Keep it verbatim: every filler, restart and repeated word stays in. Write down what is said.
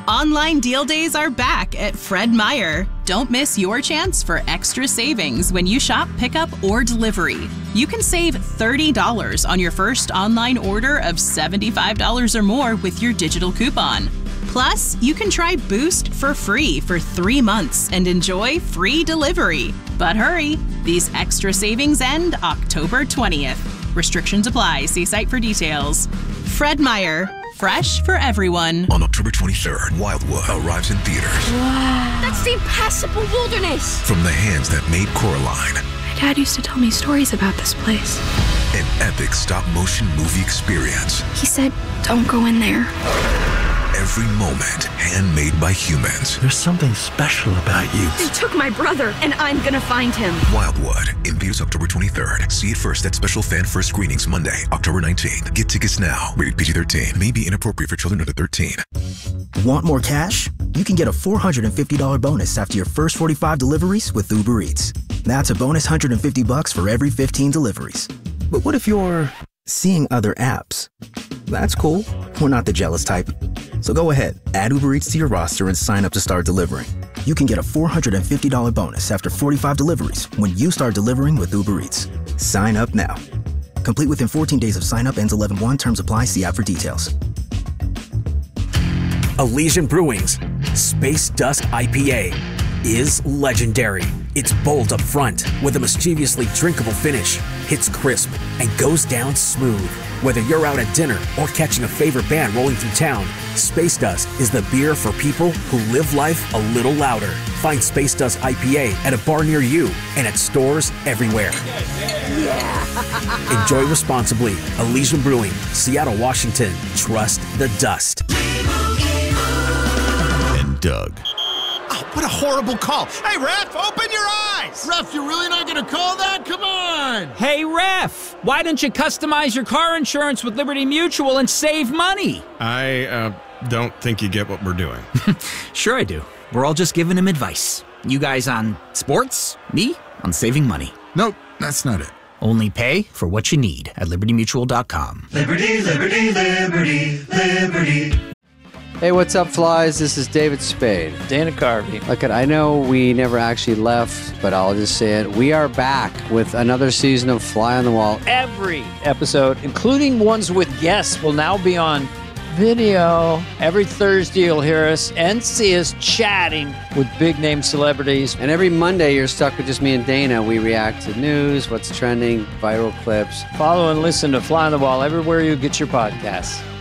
Online deal days are back at Fred Meyer. Don't miss your chance for extra savings when you shop pickup or delivery. You can save thirty dollars on your first online order of seventy-five dollars or more with your digital coupon. Plus, you can try Boost for free for three months and enjoy free delivery. But hurry, these extra savings end October twentieth. Restrictions apply. See site for details. Fred Meyer. Fresh for everyone. On October twenty-third, Wildwood arrives in theaters. Wow. That's the impassable wilderness. From the hands that made Coraline. My dad used to tell me stories about this place. An epic stop-motion movie experience. He said, don't go in there. Every moment handmade by humans. There's something special about you. They took my brother, and I'm gonna find him. Wildwood, in theaters October twenty-third. See it first at special fan first screenings Monday, October nineteenth. Get tickets now. Rated P G thirteen. May be inappropriate for children under thirteen. Want more cash? You can get a four hundred fifty dollars bonus after your first forty-five deliveries with Uber Eats. That's a bonus one hundred fifty bucks for every fifteen deliveries. But what if you're seeing other apps? That's cool. We're not the jealous type. So go ahead, add Uber Eats to your roster and sign up to start delivering. You can get a four hundred fifty dollars bonus after forty-five deliveries when you start delivering with Uber Eats. Sign up now. Complete within fourteen days of sign up, ends eleven one. Terms apply. See app for details. Elysian Brewing's Space Dusk I P A is legendary. It's bold up front with a mischievously drinkable finish, hits crisp, and goes down smooth. Whether you're out at dinner or catching a favorite band rolling through town, Space Dust is the beer for people who live life a little louder. Find Space Dust I P A at a bar near you and at stores everywhere. Yeah. Enjoy responsibly. Elysian Brewing, Seattle, Washington. Trust the dust. And Doug. Oh, what a horrible call. Hey, ref, open your eyes. Ref, you're really not going to call that? Come on. Hey, ref, why don't you customize your car insurance with Liberty Mutual and save money? I uh, don't think you get what we're doing. Sure I do. We're all just giving him advice. You guys on sports, me on saving money. Nope, that's not it. Only pay for what you need at liberty mutual dot com. Liberty, liberty, liberty, liberty. Hey, what's up, flies? This is David Spade. Dana Carvey. Look, I know we never actually left, but I'll just say it. We are back with another season of Fly on the Wall. Every episode, including ones with guests, will now be on video. Every Thursday, you'll hear us and see us chatting with big-name celebrities. And every Monday, you're stuck with just me and Dana. We react to news, what's trending, viral clips. Follow and listen to Fly on the Wall everywhere you get your podcasts.